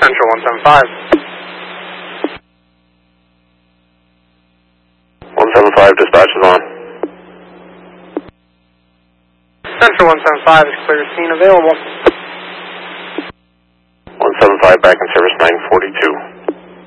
Central 175. 175, dispatch is on. Central 175 is clear scene available. 175 back in service 942.